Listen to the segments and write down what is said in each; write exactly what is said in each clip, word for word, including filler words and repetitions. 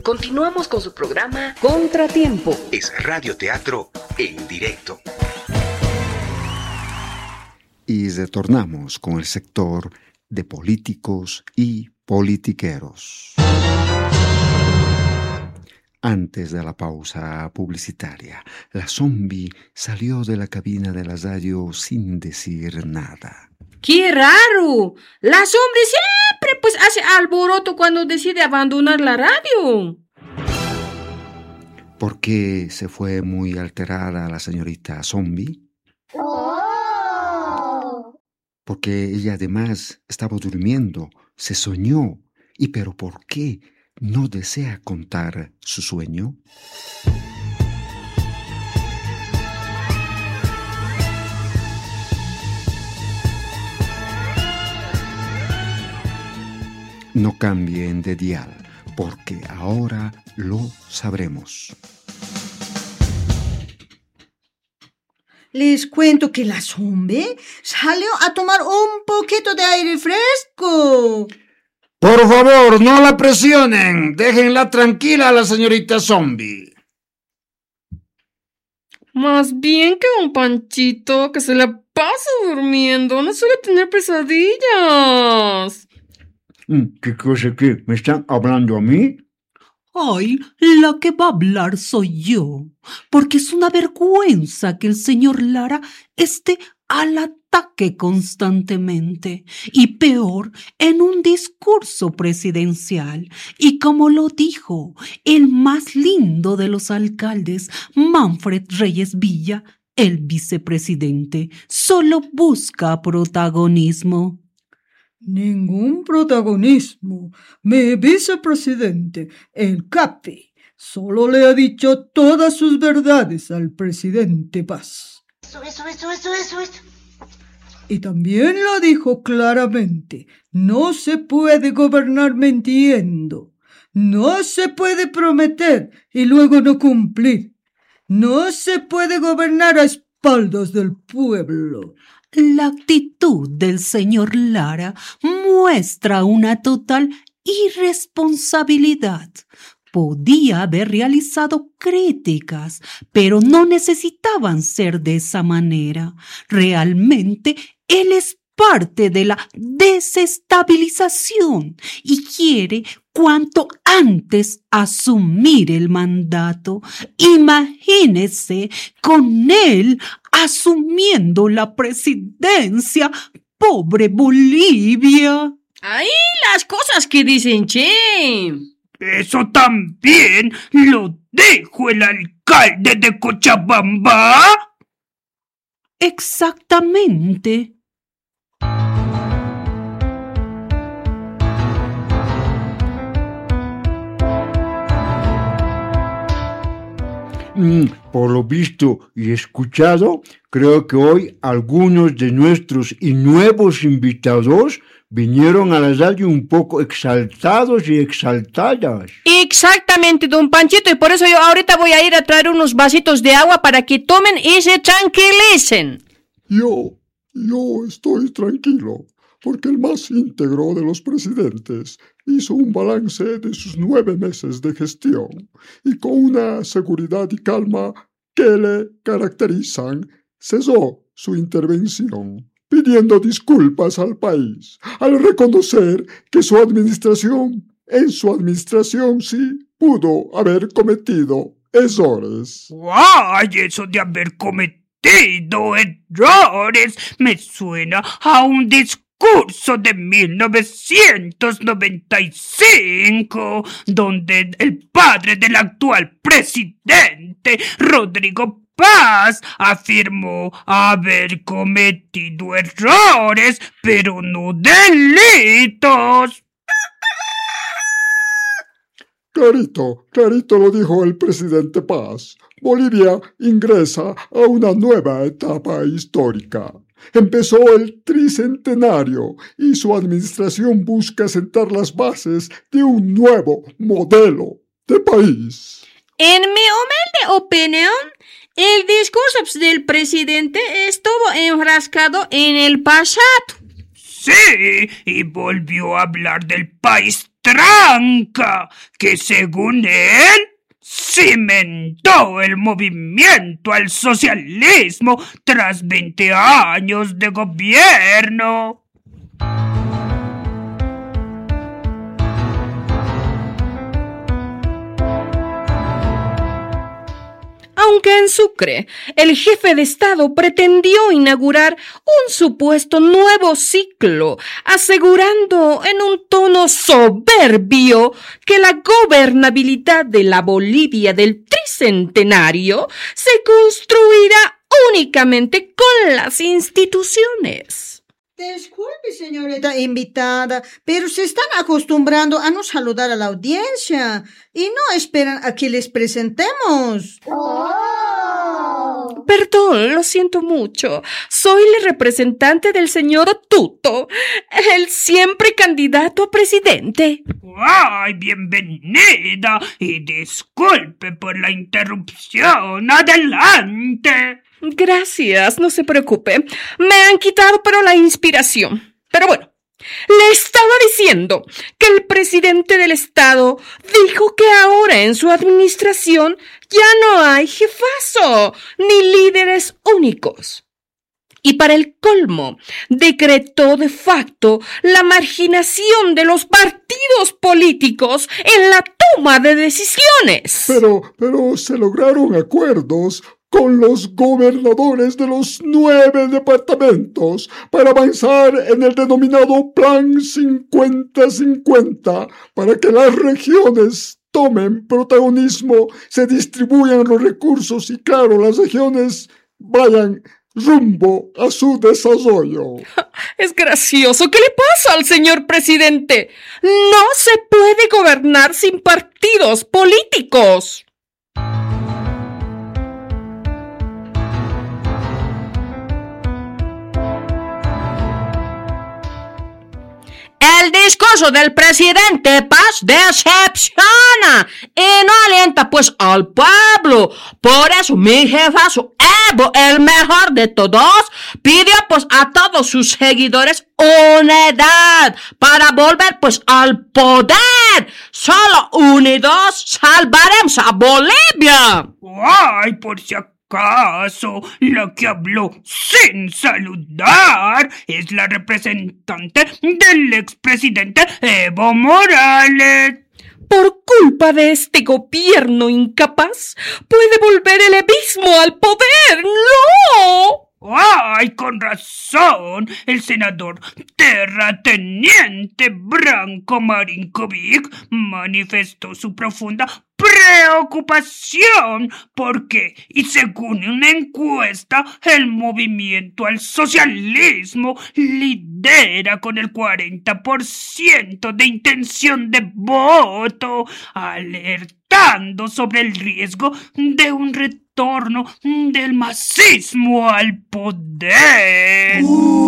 continuamos con su programa Contratiempo. Es radioteatro en directo. Y retornamos con el sector de políticos y politiqueros. Antes de la pausa publicitaria, la zombie salió de la cabina de la radio sin decir nada. ¡Qué raro! La zombie siempre pues hace alboroto cuando decide abandonar la radio. ¿Por qué se fue muy alterada la señorita zombie? Oh. Porque ella además estaba durmiendo, se soñó. ¿Y pero por qué no desea contar su sueño? No cambien de dial, porque ahora lo sabremos. Les cuento que la zombie salió a tomar un poquito de aire fresco. Por favor, no la presionen. Déjenla tranquila a la señorita zombie. Más bien que un Panchito que se la pasa durmiendo. No suele tener pesadillas. ¿Qué cosa que? ¿Me están hablando a mí? Ay, la que va a hablar soy yo, porque es una vergüenza que el señor Lara esté al ataque constantemente, y peor, en un discurso presidencial. Y como lo dijo el más lindo de los alcaldes, Manfred Reyes Villa, el vicepresidente solo busca protagonismo. Ningún protagonismo. Mi vicepresidente, el Capi, solo le ha dicho todas sus verdades al presidente Paz. Eso, eso, eso, eso, eso, eso. Y también lo dijo claramente, no se puede gobernar mintiendo. No se puede prometer y luego no cumplir. No se puede gobernar a espaldas del pueblo. La actitud del señor Lara muestra una total irresponsabilidad. Podía haber realizado críticas, pero no necesitaban ser de esa manera. Realmente, él es parte de la desestabilización y quiere cuanto antes asumir el mandato. Imagínese con él asumiendo la presidencia. ¡Pobre Bolivia! ¡Ay, las cosas que dicen, che! Eso también lo dijo el alcalde de Cochabamba. Exactamente. Mm, por lo visto y escuchado, creo que hoy algunos de nuestros y nuevos invitados vinieron a la radio un poco exaltados y exaltadas. Exactamente, don Panchito, y por eso yo ahorita voy a ir a traer unos vasitos de agua para que tomen y se tranquilicen. Yo, yo estoy tranquilo, porque el más íntegro de los presidentes hizo un balance de sus nueve meses de gestión y con una seguridad y calma que le caracterizan, cesó su intervención, pidiendo disculpas al país, al reconocer que su administración, en su administración sí pudo haber cometido errores. ¡Ay, eso de haber cometido errores me suena a un discurso de mil novecientos noventa y cinco, donde el padre del actual presidente, Rodrigo Paz, afirmó haber cometido errores, pero no delitos. Clarito, clarito lo dijo el presidente Paz. Bolivia ingresa a una nueva etapa histórica. Empezó el tricentenario y su administración busca sentar las bases de un nuevo modelo de país. En mi humilde opinión, el discurso del presidente estuvo enfrascado en el pasado. Sí, y volvió a hablar del país Tranca, que según él cimentó el movimiento al socialismo tras veinte años de gobierno. Aunque en Sucre, el jefe de Estado pretendió inaugurar un supuesto nuevo ciclo, asegurando en un tono soberbio que la gobernabilidad de la Bolivia del tricentenario se construirá únicamente con las instituciones. Disculpe, señorita invitada, pero se están acostumbrando a no saludar a la audiencia y no esperan a que les presentemos. Oh. Perdón, lo siento mucho. Soy la representante del señor Tuto, el siempre candidato a presidente. ¡Ay, bienvenida! Y disculpe por la interrupción. ¡Adelante! Gracias, no se preocupe. Me han quitado pero la inspiración. Pero bueno, le estaba diciendo que el presidente del Estado dijo que ahora en su administración ya no hay jefazo ni líderes únicos. Y para el colmo, decretó de facto la marginación de los partidos políticos en la toma de decisiones. Pero, pero se lograron acuerdos con los gobernadores de los nueve departamentos para avanzar en el denominado Plan cincuenta cincuenta para que las regiones tomen protagonismo, se distribuyan los recursos y, claro, las regiones vayan rumbo a su desarrollo. Es gracioso. ¿Qué le pasa al señor presidente? No se puede gobernar sin partidos políticos. El discurso del presidente Paz decepciona y no alienta pues al pueblo. Por eso mi jefazo Evo, el mejor de todos, pidió pues a todos sus seguidores unidad para volver pues al poder. Solo unidos salvaremos a Bolivia. ¡Ay, por si acaso! ¿Acaso la que habló sin saludar es la representante del expresidente Evo Morales? Por culpa de este gobierno incapaz, puede volver el evismo al poder. ¡No! ¡Ay, con razón! El senador terrateniente Branko Marinkovic manifestó su profunda preocupación porque, y según una encuesta, el movimiento al socialismo lidera con el cuarenta por ciento de intención de voto, alertando sobre el riesgo de un retorno del masismo al poder.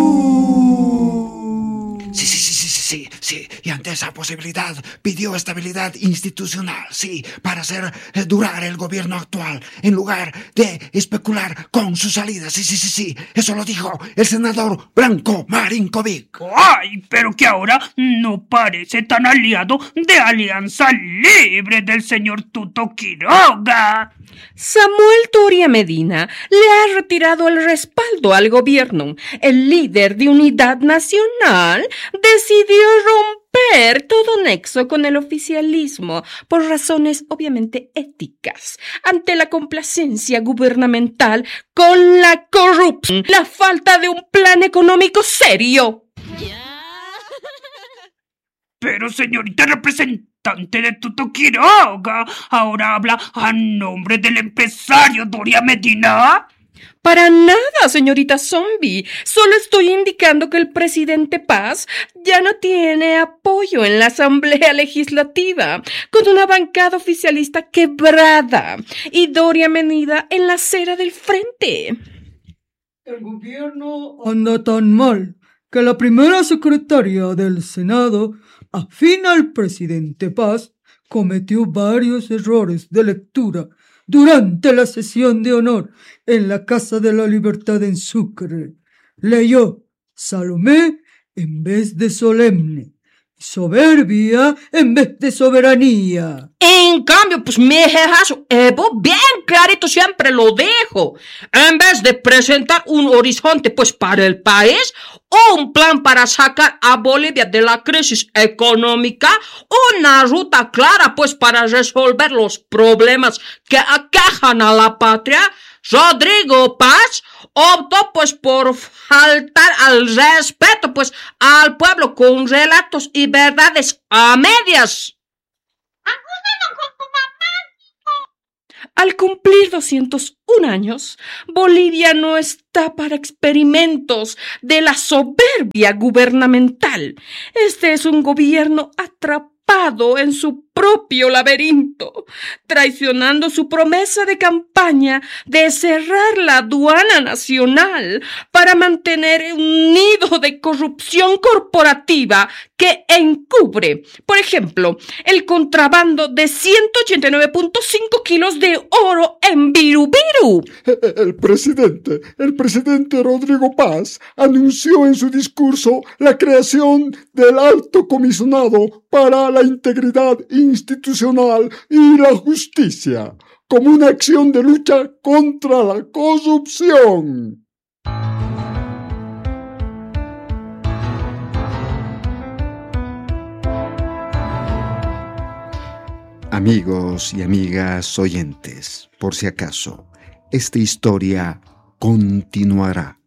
Sí, sí, sí, sí, sí, sí, y ante esa posibilidad pidió estabilidad institucional, sí, para hacer eh, durar el gobierno actual, en lugar de especular con su salida, sí, sí, sí, sí, eso lo dijo el senador Branko Marinkovic. ¡Ay, pero que ahora no parece tan aliado de Alianza Libre del señor Tuto Quiroga! Samuel Doria Medina le ha retirado el respaldo al gobierno. El líder de Unidad Nacional decidió romper todo nexo con el oficialismo por razones obviamente éticas, ante la complacencia gubernamental con la corrupción, la falta de un plan económico serio. Pero señorita representante de Tuto Quiroga, ¿ahora habla a nombre del empresario Doria Medina? Para nada, señorita Zombie. Solo estoy indicando que el presidente Paz ya no tiene apoyo en la Asamblea Legislativa, con una bancada oficialista quebrada y Doria Medina en la acera del frente. El gobierno anda tan mal que la primera secretaria del Senado, afín al presidente Paz, cometió varios errores de lectura durante la sesión de honor en la Casa de la Libertad en Sucre. Leyó Salomé en vez de solemne Soberbia en vez de soberanía. En cambio, pues mi jefazo Evo bien clarito siempre lo dijo. En vez de presentar un horizonte pues para el país, un plan para sacar a Bolivia de la crisis económica, una ruta clara pues para resolver los problemas que aquejan a la patria, Rodrigo Paz optó pues por faltar al respeto pues al pueblo con relatos y verdades a medias. Al cumplir doscientos un años, Bolivia no está para experimentos de la soberbia gubernamental. Este es un gobierno atrapado en su propio laberinto, traicionando su promesa de campaña de cerrar la aduana nacional para mantener un nido de corrupción corporativa que encubre, por ejemplo, el contrabando de ciento ochenta y nueve punto cinco kilos de oro en Birubiru. El presidente, el presidente Rodrigo Paz anunció en su discurso la creación del Alto Comisionado para la Integridad Institucional y la Justicia, como una acción de lucha contra la corrupción. Amigos y amigas oyentes, por si acaso, esta historia continuará.